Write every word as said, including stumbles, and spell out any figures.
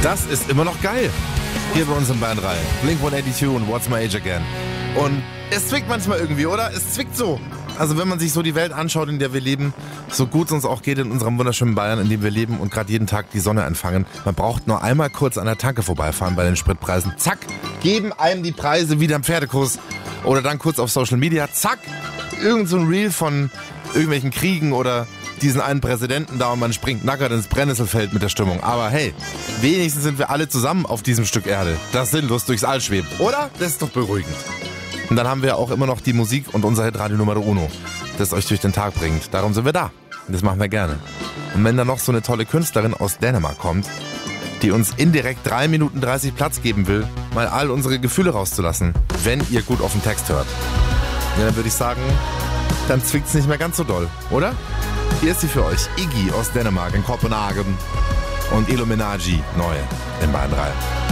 Das ist immer noch geil. Hier bei uns in Bayern drei. Blink one eighty-two und What's My Age Again. Und es zwickt manchmal irgendwie, oder? Es zwickt so. Also wenn man sich so die Welt anschaut, in der wir leben, so gut es uns auch geht in unserem wunderschönen Bayern, in dem wir leben und gerade jeden Tag die Sonne empfangen, man braucht nur einmal kurz an der Tanke vorbeifahren bei den Spritpreisen. Zack, geben einem die Preise wieder im Pferdekurs. Oder dann kurz auf Social Media, zack, irgend so ein Reel von irgendwelchen Kriegen oder diesen einen Präsidenten da und man springt nackert ins Brennnesselfeld mit der Stimmung. Aber hey, wenigstens sind wir alle zusammen auf diesem Stück Erde, das sinnlos durchs All schwebt. Oder? Das ist doch beruhigend. Und dann haben wir auch immer noch die Musik und unser Hitradio Numero Uno, das euch durch den Tag bringt. Darum sind wir da. Und das machen wir gerne. Und wenn dann noch so eine tolle Künstlerin aus Dänemark kommt, die uns indirekt drei Minuten dreißig Platz geben will, mal all unsere Gefühle rauszulassen, wenn ihr gut auf den Text hört, ja, dann würde ich sagen, dann zwickt's nicht mehr ganz so doll, oder? Hier ist sie für euch, Iggy aus Dänemark in Kopenhagen und Illuminati neu in Bayern drei.